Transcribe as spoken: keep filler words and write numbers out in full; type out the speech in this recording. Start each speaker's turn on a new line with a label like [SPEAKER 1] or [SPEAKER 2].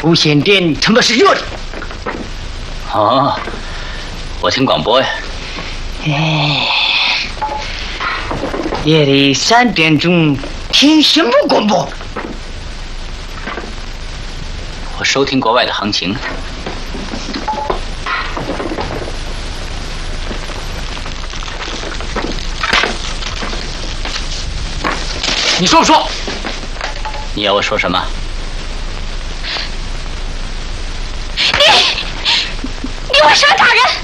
[SPEAKER 1] 无线电他妈是热的。
[SPEAKER 2] 哦，我听广播呀。
[SPEAKER 1] 哎，夜里三点钟听什么广播？
[SPEAKER 2] 我收听国外的行情。
[SPEAKER 1] 你说不说？
[SPEAKER 2] 你要我说什么？
[SPEAKER 3] 你，你为啥打人？